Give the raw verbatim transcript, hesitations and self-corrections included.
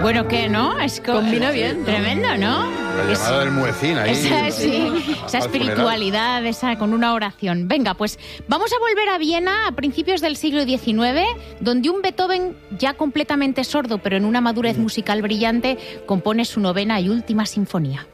Bueno, ¿qué, no? Es co- Combina bien. Tremendo, ¿no? La llamada del muecín ahí. Esa, sí, esa al espiritualidad, esa, con una oración. Venga, pues vamos a volver a Viena a principios del siglo diecinueve, donde un Beethoven ya completamente sordo, pero en una madurez musical brillante, compone su novena y última sinfonía.